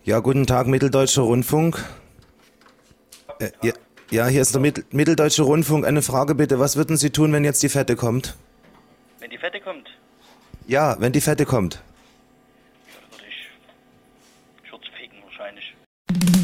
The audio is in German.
Ja, guten Tag, Mitteldeutscher Rundfunk. Ja, hier ist der Mitteldeutsche Rundfunk. Eine Frage bitte, was würden Sie tun, wenn jetzt die Fette kommt? Wenn die Fette kommt? Ja, wenn die Fette kommt.